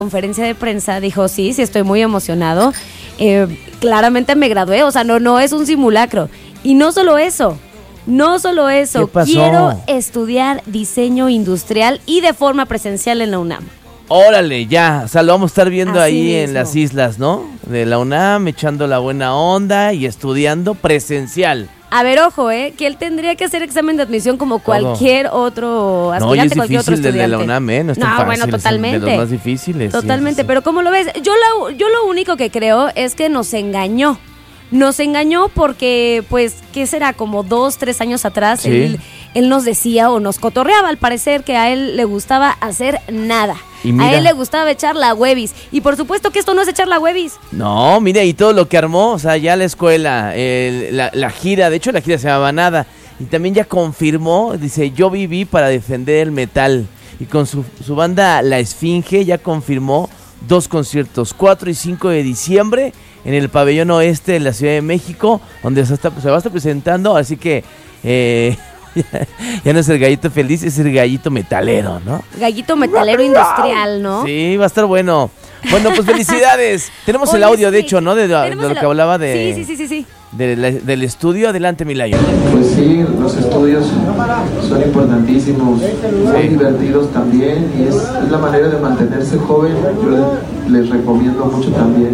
conferencia de prensa dijo, sí, estoy muy emocionado. Claramente me gradué, o sea, no es un simulacro. Y no solo eso, ¿Qué pasó? quiero estudiar diseño industrial y de forma presencial en la UNAM. Órale, ya, o sea, lo vamos a estar viendo Así ahí en mismo. las islas, ¿no? De la UNAM, echando la buena onda y estudiando presencial. A ver, ojo, que él tendría que hacer examen de admisión como cualquier otro No, y es aspirante, cualquier otro difícil el de estudiante. la UNAM, ¿eh? No es tan No, fácil, bueno, es totalmente. de los más difíciles. Totalmente, sí. pero ¿cómo lo ves? Yo lo único que creo es que nos engañó. Nos engañó porque, pues, ¿qué será? Como 2-3 años atrás, Sí. él nos decía o nos cotorreaba al parecer que a él le gustaba hacer nada. Y mira. A él le gustaba echar la huevis. Y por supuesto que esto no es echar la huevis. No, mire, y todo lo que armó, o sea, ya la escuela, la gira, de hecho la gira se llamaba Nada, y también ya confirmó, dice, yo viví para defender el metal, y con su banda La Esfinge ya confirmó 2 conciertos, 4 y 5 de diciembre, en el pabellón oeste de la Ciudad de México, donde se va a estar presentando, así que ya no es el gallito feliz, es el gallito metalero, ¿no? Gallito metalero industrial, ¿no? Sí, va a estar bueno. Bueno, pues felicidades. Tenemos el Oye, audio, sí, de hecho, ¿no? De tenemos lo el que hablaba de... Sí. Del estudio. Adelante, Milayo. Pues sí, los estudios son importantísimos, son divertidos también y es la manera de mantenerse joven. Yo les recomiendo mucho también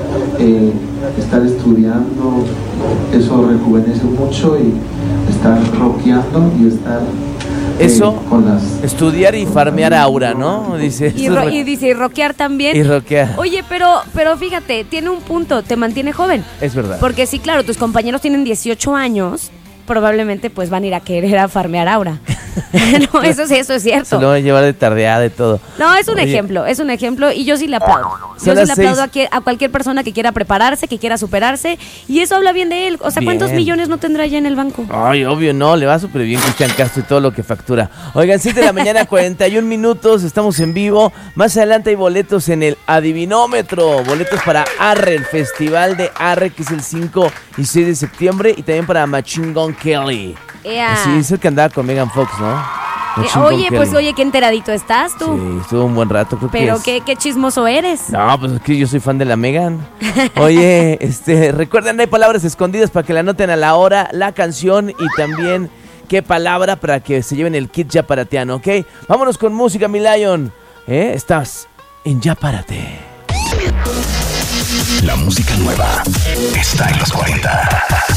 estar estudiando, eso rejuvenece mucho y estar rockeando y estar Eso, con las... estudiar y farmear aura, ¿no? Dice. Y dice, y rockear también. Y rockear. Oye, pero fíjate, tiene un punto, te mantiene joven. Es verdad. Porque sí, claro, tus compañeros tienen 18 años, probablemente pues van a ir a querer a farmear aura. No, eso es cierto. Se lo va a llevar de tardeada y todo. No, es un Oye, ejemplo y yo sí le aplaudo. Son Yo sí las le aplaudo 6. a cualquier persona que quiera prepararse, que quiera superarse, y eso habla bien de él. O sea, ¿cuántos Bien. millones no tendrá ya en el banco? Ay, obvio, no, le va súper bien Cristian Castro y todo lo que factura. Oigan, 7 de la mañana, 41 minutos, estamos en vivo. Más adelante hay boletos en el Adivinómetro, boletos para Arre, el festival de Arre, que es el 5 y 6 de septiembre, y también para Machine Gun Kelly. Ea. Así es el que andaba con Megan Fox, ¿no? Machine Gun Oye, Kelly. pues qué enteradito estás tú. Sí, estuvo un buen rato, creo Pero que es. qué chismoso eres. No, pues es que yo soy fan de la Megan. Oye, recuerden, hay palabras escondidas para que la anoten a la hora, la canción y también qué palabra para que se lleven el kit Ya Parateano, ¿ok? Vámonos con música, mi Lion. Estás en Ya Párate. La música nueva está en los 40.